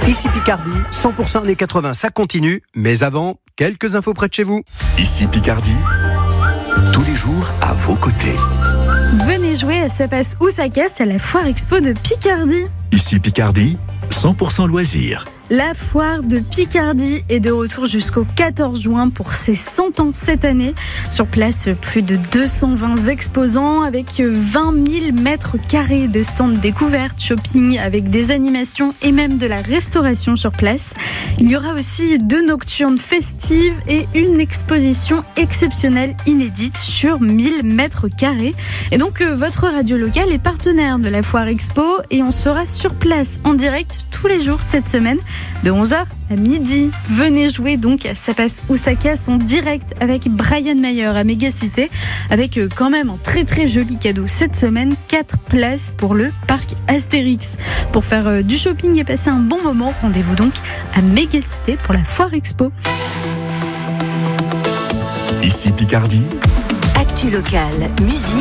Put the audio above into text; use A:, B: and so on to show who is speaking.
A: Ici Picardie, 100% années 80, ça continue. Mais avant, quelques infos près de chez vous.
B: Ici Picardie, tous les jours à vos côtés.
C: Venez jouer à Ça passe ou ça casse à la Foire Expo de Picardie.
B: Ici Picardie, 100% loisirs.
C: La Foire de Picardie est de retour jusqu'au 14 juin pour ses 100 ans cette année. Sur place, plus de 220 exposants avec 20 000 mètres carrés de stands découvertes, shopping avec des animations et même de la restauration sur place. Il y aura aussi 2 nocturnes festives et une exposition exceptionnelle inédite sur 1000 mètres carrés. Et donc, votre radio locale est partenaire de la Foire Expo et on sera sur place en direct tous les jours cette semaine de 11h à midi. Venez jouer donc à Ça passe ou ça casse en direct avec Brian Mayer à Mégacité avec quand même un très très joli cadeau cette semaine, 4 places pour le parc Astérix. Pour faire du shopping et passer un bon moment, rendez-vous donc à Mégacité pour la Foire Expo.
B: Ici Picardie.
D: Actu locale, musique.